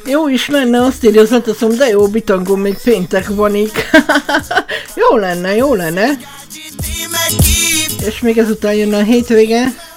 Jó is lenne, azt írja az Ataszom, de jó, bitangom, még péntek vanik. Jó lenne, jó lenne. És még ezután jönne a hétvége.